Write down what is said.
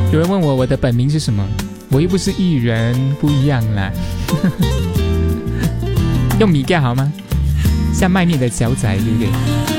有人问我的本名是什么，我又不是艺人，不一样啦。用米盖好吗？像卖面的小仔，对不对？